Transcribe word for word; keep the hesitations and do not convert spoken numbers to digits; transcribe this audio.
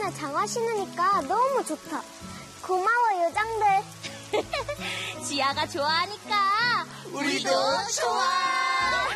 지아가 장화 신으니까 너무 좋다. 고마워, 요정들. 지아가 좋아하니까 우리도 좋아.